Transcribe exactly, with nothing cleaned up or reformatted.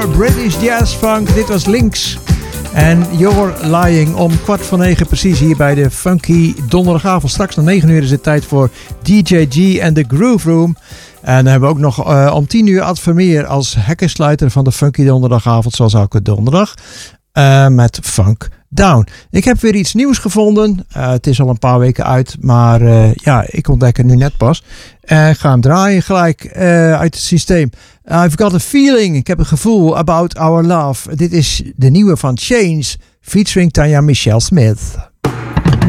voor British Jazz Funk. Dit was Links. En You're Lying om kwart voor negen precies hier bij de Funky Donderdagavond. Straks om negen uur is het tijd voor D J G en de Groove Room. En dan hebben we ook nog uh, om tien uur Ad Vermeer als hekkensluiter van de Funky Donderdagavond. Zoals elke donderdag. Uh, met Funk Down. Ik heb weer iets nieuws gevonden. Uh, het is al een paar weken uit. Maar uh, ja, ik ontdek het nu net pas. En uh, ga hem draaien gelijk uh, uit het systeem. Uh, I've got a feeling. Ik heb een gevoel about our love. Dit is de nieuwe van Chains. Featuring Tanya Michelle Smith.